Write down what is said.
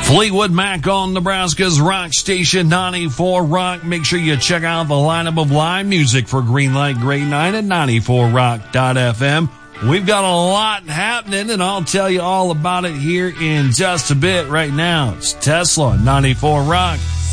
Fleetwood Mac on Nebraska's rock station 94 Rock. Make sure you check out the lineup of live music for Greenlight Great Night at 94rock.fm. We've got a lot happening, and I'll tell you all about it here in just a bit. Right now, it's Tesla 94 Rock.